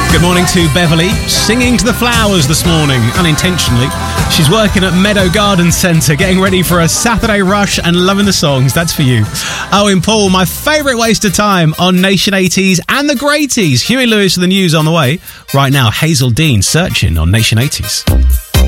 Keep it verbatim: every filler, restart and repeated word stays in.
Good morning to Beverly, singing to the flowers this morning, unintentionally. She's working at Meadow Garden Centre, getting ready for a Saturday rush and loving the songs. That's for you. Owen Paul, my favourite waste of time on Nation eighties and the Greaties. Huey Lewis for the news on the way. Right now, Hazel Dean, Searching on Nation eighties.